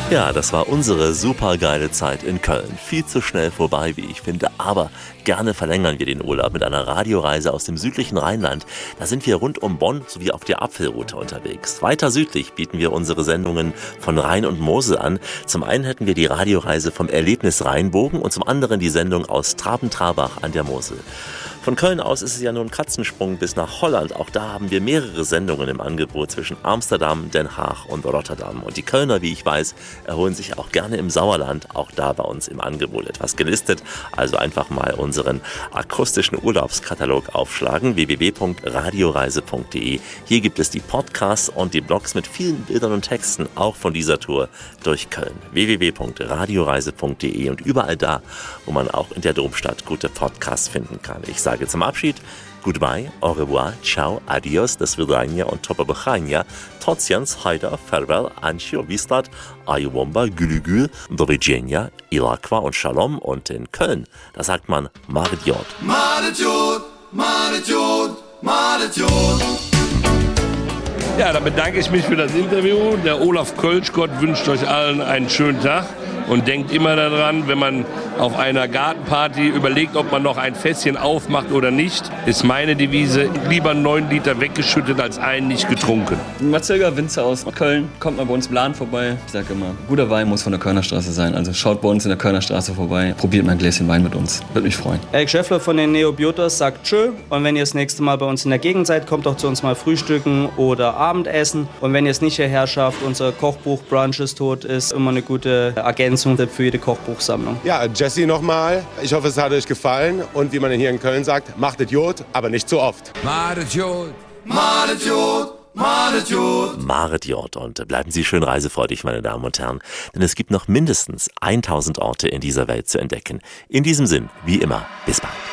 Ja, das war unsere supergeile Zeit in Köln. Viel zu schnell vorbei, wie ich finde, aber gerne verlängern wir den Urlaub mit einer Radioreise aus dem südlichen Rheinland. Da sind wir rund um Bonn sowie auf der Apfelroute unterwegs. Weiter südlich bieten wir unsere Sendungen von Rhein und Mosel an. Zum einen hätten wir die Radioreise vom Erlebnis Rheinbogen und zum anderen die Sendung aus Traben-Trarbach an der Mosel. Von Köln aus ist es ja nur ein Katzensprung bis nach Holland. Auch da haben wir mehrere Sendungen im Angebot zwischen Amsterdam, Den Haag und Rotterdam. Und die Kölner, wie ich weiß, erholen sich auch gerne im Sauerland. Auch da bei uns im Angebot etwas gelistet. Also einfach mal unseren akustischen Urlaubskatalog aufschlagen. www.radioreise.de. Hier gibt es die Podcasts und die Blogs mit vielen Bildern und Texten, auch von dieser Tour durch Köln. www.radioreise.de und überall da, wo man auch in der Domstadt gute Podcasts finden kann. Ich sage zum Abschied goodbye, au revoir, ciao, adios, das Vidania und Topa Bechania, Totsians, Haida, Farewell, Ancio, Wistat, Ayuwomba, Gülügül, Dovidzenia, Ilakwa und Shalom. Und in Köln, da sagt man Maret-Jod. Maret-Jod, Maret-Jod, Maret-Jod. Ja, dann bedanke ich mich für das Interview. Der Olaf Kölschgott wünscht euch allen einen schönen Tag und denkt immer daran, wenn man auf einer Gartenparty überlegt, ob man noch ein Fässchen aufmacht oder nicht, ist meine Devise, lieber 9 Liter weggeschüttet als einen nicht getrunken. Matzilger, Winzer aus Köln, kommt mal bei uns im Laden vorbei. Ich sage immer, guter Wein muss von der Kölner Straße sein. Also schaut bei uns in der Kölner Straße vorbei, probiert mal ein Gläschen Wein mit uns. Würde mich freuen. Eric Schäffler von den Neobiotas sagt tschö. Und wenn ihr das nächste Mal bei uns in der Gegend seid, kommt doch zu uns mal frühstücken oder Abendessen. Und wenn ihr es nicht hierher schafft, unser Kochbuch Brunch ist tot ist immer eine gute Ergänzung für jede Kochbuchsammlung. Ja, Jesse nochmal. Ich hoffe, es hat euch gefallen. Und wie man hier in Köln sagt, macht es Jod, aber nicht zu oft. Maret-Jod, Maret-Jod, Maret-Jod. Maret-Jod. Und bleiben Sie schön reisefreudig, meine Damen und Herren. Denn es gibt noch mindestens 1000 Orte in dieser Welt zu entdecken. In diesem Sinn, wie immer, bis bald.